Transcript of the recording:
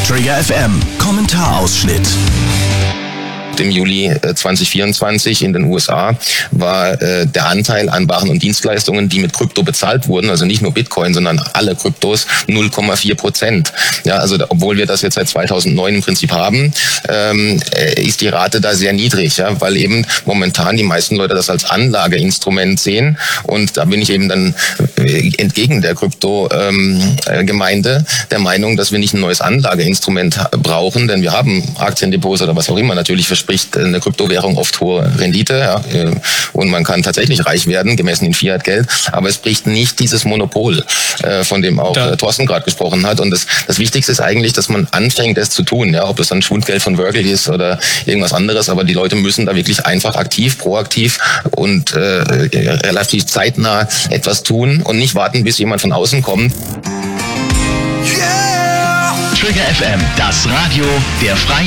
Trigger FM Kommentarausschnitt. Im Juli 2024 in den USA war der Anteil an Waren und Dienstleistungen, die mit Krypto bezahlt wurden, also nicht nur Bitcoin, sondern alle Kryptos, 0,4%. Ja, also obwohl wir das jetzt seit 2009 im Prinzip haben, ist die Rate da sehr niedrig, ja, weil eben momentan die meisten Leute das als Anlageinstrument sehen, und da bin ich eben dann entgegen der Krypto-Gemeinde der Meinung, dass wir nicht ein neues Anlageinstrument brauchen, denn wir haben Aktiendepots oder was auch immer. Natürlich verspricht eine Kryptowährung oft hohe Rendite, ja, und man kann tatsächlich reich werden, gemessen in Fiat-Geld, aber es bricht nicht dieses Monopol, von dem auch Thorsten gerade gesprochen hat. Und das Wichtigste ist eigentlich, dass man anfängt, das zu tun, ja, ob das dann Schwundgeld von Virgil ist oder irgendwas anderes, aber die Leute müssen da wirklich einfach aktiv, proaktiv und relativ zeitnah etwas tun und nicht warten, bis jemand von außen kommt. Trigger FM, das Radio der Freien